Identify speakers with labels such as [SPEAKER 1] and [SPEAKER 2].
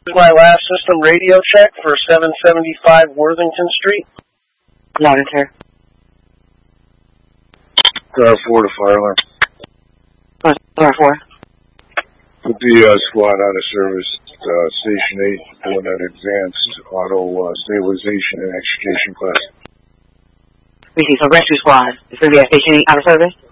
[SPEAKER 1] My last system radio check for 775 Worthington Street.
[SPEAKER 2] Monitor.
[SPEAKER 3] Car 4 to fire alarm.
[SPEAKER 2] Car 4.
[SPEAKER 3] Put the squad out of service. Station 8 doing an advanced auto stabilization and extrication class.
[SPEAKER 2] Receive from rescue squad. It's going to be at Station 8 out of service.